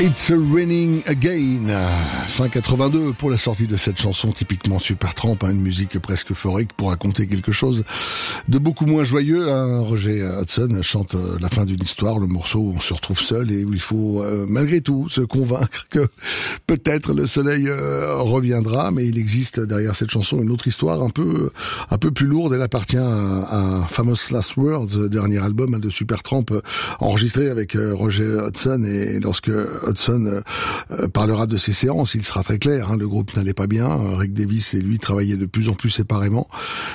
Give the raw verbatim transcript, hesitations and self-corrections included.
It's Raining Again, fin quatre-vingt-deux pour la sortie de cette chanson typiquement Supertramp, hein, une musique presque euphorique pour raconter quelque chose de beaucoup moins joyeux. Hein. Roger Hodgson chante la fin d'une histoire, le morceau où on se retrouve seul et où il faut euh, malgré tout se convaincre que peut-être le soleil euh, reviendra, mais il existe derrière cette chanson une autre histoire un peu un peu plus lourde. Elle appartient à, à Famous Last Words, dernier album de Supertramp enregistré avec euh, Roger Hodgson, et lorsque Hodgson euh, parlera de ses séances, il sera très clair, hein, le groupe n'allait pas bien, Rick Davies et lui travaillaient de plus en plus séparément,